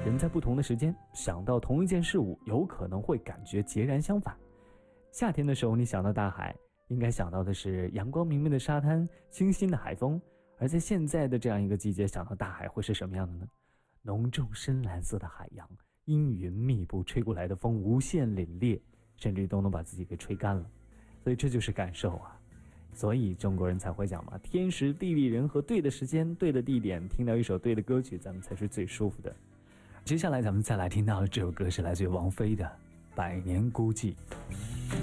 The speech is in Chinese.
人在不同的时间想到同一件事物，有可能会感觉截然相反。夏天的时候，你想到大海，应该想到的是阳光明媚的沙滩，清新的海风。而在现在的这样一个季节，想到大海会是什么样的呢？浓重深蓝色的海洋，阴云密布，吹过来的风无限凛冽，甚至都能把自己给吹干了。所以这就是感受啊。所以中国人才会讲嘛，天时地利人和，对的时间对的地点，听到一首对的歌曲，咱们才是最舒服的。接下来咱们再来听到的这首歌是来自于王菲的《百年孤寂》。